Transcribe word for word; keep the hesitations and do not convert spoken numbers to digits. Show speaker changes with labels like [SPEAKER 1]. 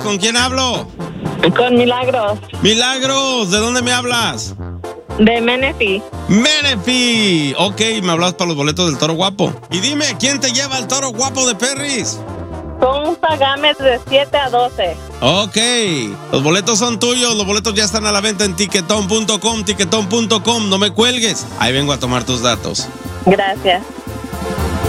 [SPEAKER 1] ¿Con quién hablo?
[SPEAKER 2] Con Milagros.
[SPEAKER 1] Milagros, ¿de dónde me hablas?
[SPEAKER 2] De Menifee.
[SPEAKER 1] Menifee. Ok, me hablas para los boletos del Toro Guapo. Y dime, ¿quién te lleva al Toro Guapo de Perris?
[SPEAKER 2] Son un pagames de siete a doce.
[SPEAKER 1] Ok, los boletos son tuyos, los boletos ya están a la venta en tiquetón punto com, tiquetón punto com, no me cuelgues. Ahí vengo a tomar tus datos.
[SPEAKER 2] Gracias.